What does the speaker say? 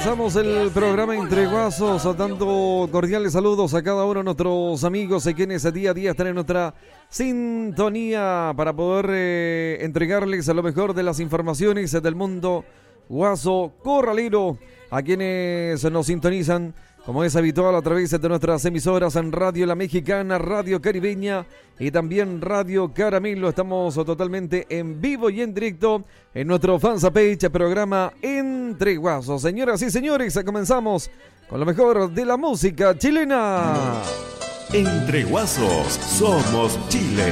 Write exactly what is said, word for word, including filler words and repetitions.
Comenzamos el programa Entre Guasos, dando cordiales saludos a cada uno de nuestros amigos y quienes día a día están en nuestra sintonía para poder eh, entregarles a lo mejor de las informaciones del mundo guaso corralero, a quienes nos sintonizan como es habitual a través de nuestras emisoras en Radio La Mexicana, Radio Caribeña y también Radio Caramelo. Estamos totalmente en vivo y en directo en nuestro fanpage, programa Entre Guasos. Señoras y señores, comenzamos con lo mejor de la música chilena. Entre Guasos, somos Chile.